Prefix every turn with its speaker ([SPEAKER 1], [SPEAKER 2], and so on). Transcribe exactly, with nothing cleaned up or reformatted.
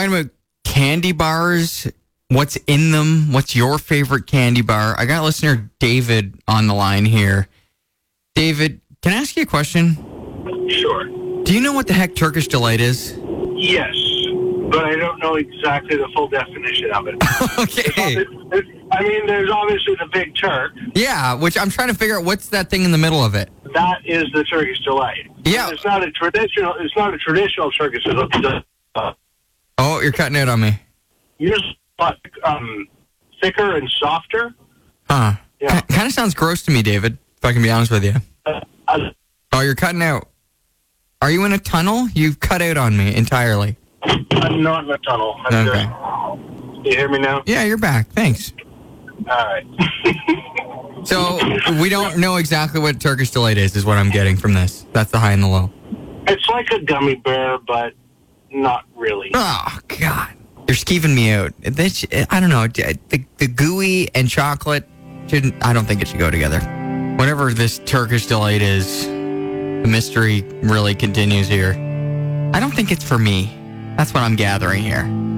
[SPEAKER 1] Talking about candy bars, what's in them? What's your favorite candy bar? I got listener David on the line here. David, can I ask you a question?
[SPEAKER 2] Sure.
[SPEAKER 1] Do you know what the heck Turkish Delight is?
[SPEAKER 2] Yes, but I don't know exactly the full definition of it.
[SPEAKER 1] Okay.
[SPEAKER 2] There's obvi- I mean, there's obviously the Big Turk.
[SPEAKER 1] Yeah, which I'm trying to figure out what's that thing in the middle of it.
[SPEAKER 2] That is the Turkish Delight.
[SPEAKER 1] Yeah.
[SPEAKER 2] It's not a traditional. It's not a traditional Turkish Delight. Uh,
[SPEAKER 1] Oh, you're cutting out on me.
[SPEAKER 2] Yours is um, thicker and softer.
[SPEAKER 1] Huh.
[SPEAKER 2] Yeah.
[SPEAKER 1] Kind of sounds gross to me, David, if I can be honest with you.
[SPEAKER 2] Uh, uh,
[SPEAKER 1] Oh, you're cutting out. Are you in a tunnel? You've cut out on me entirely.
[SPEAKER 2] I'm not in a tunnel. I'm
[SPEAKER 1] Okay.
[SPEAKER 2] good. You hear me now?
[SPEAKER 1] Yeah, you're back. Thanks.
[SPEAKER 2] All right.
[SPEAKER 1] So, we don't know exactly what Turkish Delight is, is what I'm getting from this. That's the high and the low.
[SPEAKER 2] It's like a gummy bear, but not really.
[SPEAKER 1] Oh, God. You're skeeving me out. This, I don't know. The, the gooey and chocolate, shouldn't. I don't think it should go together. Whatever this Turkish Delight is, the mystery really continues here. I don't think it's for me. That's what I'm gathering here.